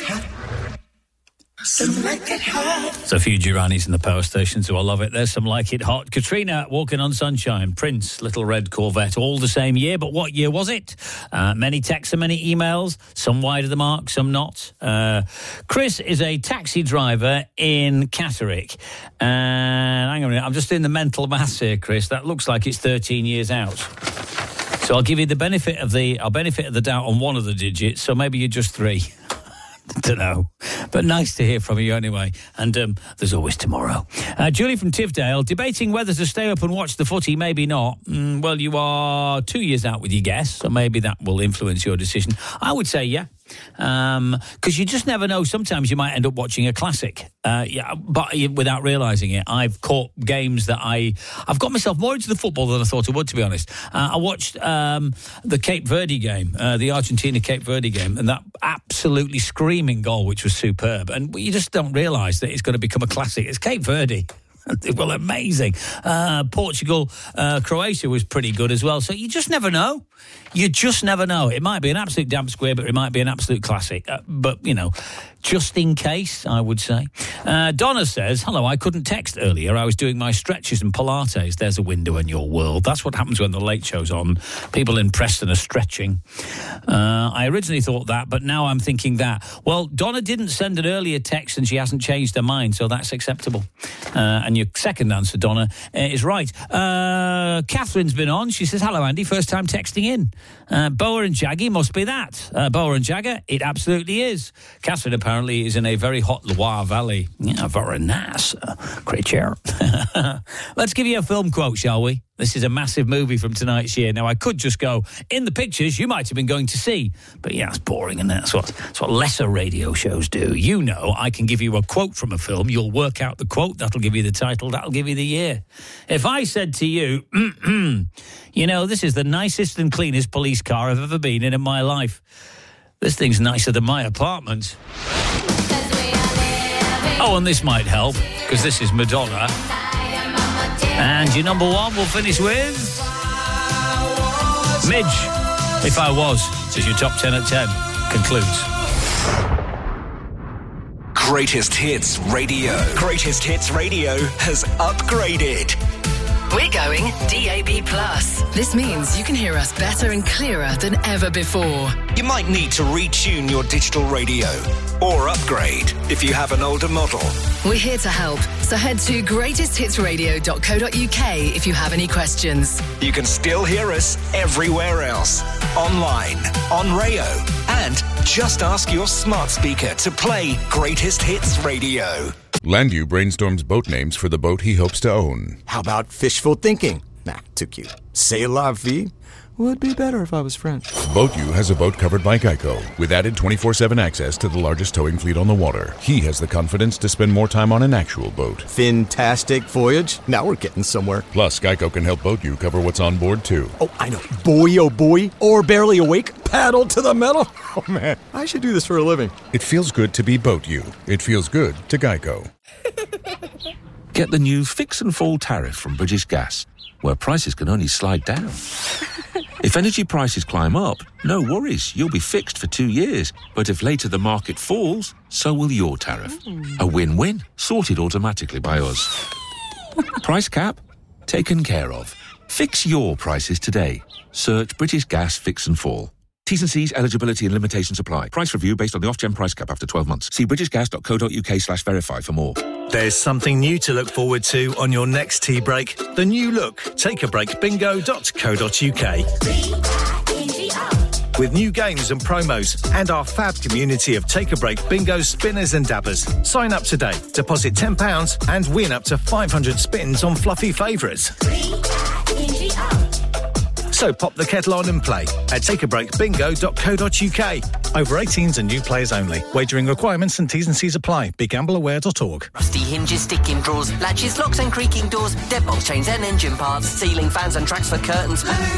Some like it hot. There's a few Duranis in the power stations who will love it. There's some like it hot. Katrina, Walking on Sunshine. Prince, Little Red Corvette. All the same year, but what year was it? Many texts and many emails. Some wide of the mark, some not. Chris is a taxi driver in Catterick. And hang on a minute, I'm just doing the mental maths here, Chris. That looks like it's 13 years out. So I'll give you the benefit of the doubt on one of the digits. So maybe you're just 3. Don't know. But nice to hear from you anyway. And there's always tomorrow. Julie from Tivedale, debating whether to stay up and watch the footy, maybe not. Well, you are 2 years out with your guess, so maybe that will influence your decision. I would say yeah. Because you just never know. Sometimes you might end up watching a classic, but without realising it. I've caught games that I've got myself more into the football than I thought I would, to be honest. I watched the Cape Verde game, the Argentina-Cape Verde game, and that absolutely screaming goal, which was superb. And you just don't realise that it's going to become a classic. It's Cape Verde. Well, amazing. Portugal, Croatia was pretty good as well. So you just never know. You just never know. It might be an absolute damp square, but it might be an absolute classic. But, you know, just in case, I would say. Donna says, hello, I couldn't text earlier. I was doing my stretches and Pilates. There's a window in your world. That's what happens when the late show's on. People in Preston are stretching. I originally thought that, but now I'm thinking that. Well, Donna didn't send an earlier text and she hasn't changed her mind, so that's acceptable. And your second answer, Donna, is right. Catherine's been on. She says, hello, Andy, first time texting in. Boa and Jaggy must be that. Boa and Jagger, it absolutely is. Catherine apparently is in a very hot Loire Valley. Yeah, very nice creature. Let's give you a film quote, shall we? This is a massive movie from tonight's year. Now, I could just go, in the pictures you might have been going to see. But yeah, it's boring, and that's what lesser radio shows do. You know, I can give you a quote from a film. You'll work out the quote. That'll give you the title. That'll give you the year. If I said to you, you know, this is the nicest and cleanest police car I've ever been in my life. This thing's nicer than my apartment. Oh, and this might help, because this is Madonna. And your number one we'll finish with Midge, If I Was. This is your top 10 at 10. Concludes. Greatest Hits Radio. Greatest Hits Radio has upgraded. We're going DAB+. This means you can hear us better and clearer than ever before. You might need to retune your digital radio or upgrade if you have an older model. We're here to help, so head to greatesthitsradio.co.uk if you have any questions. You can still hear us everywhere else, online, on Rayo, and just ask your smart speaker to play Greatest Hits Radio. Landu brainstorms boat names for the boat he hopes to own. How about fishful thinking? Nah, too cute. C'est la vie? Would be better if I was French. BoatU has a boat covered by Geico, with added 24/7 access to the largest towing fleet on the water. He has the confidence to spend more time on an actual boat. Fantastic voyage. Now we're getting somewhere. Plus, Geico can help BoatU cover what's on board, too. Oh, I know. Boy, oh boy. Or barely awake. Paddle to the metal. Oh, man. I should do this for a living. It feels good to be BoatU. It feels good to Geico. Get the new Fix and Fall tariff from British Gas, where prices can only slide down. If energy prices climb up, no worries, you'll be fixed for 2 years. But if later the market falls, so will your tariff. A win-win, sorted automatically by us. Price cap? Taken care of. Fix your prices today. Search British Gas Fix and Fall. T's and C's, eligibility and limitations apply. Price review based on the off-gen price cap after 12 months. See britishgas.co.uk/verify for more. There's something new to look forward to on your next tea break. The new look, takeabreakbingo.co.uk. With new games and promos and our fab community of Take a Break bingo spinners and dabbers. Sign up today, deposit £10 and win up to 500 spins on fluffy favourites. So pop the kettle on and play at takeabreakbingo.co.uk. Over 18s and new players only. Wagering requirements and T's and C's apply. BeGambleAware.org. Rusty hinges, sticking drawers, latches, locks and creaking doors, deadbolt chains and engine parts, ceiling fans and tracks for curtains.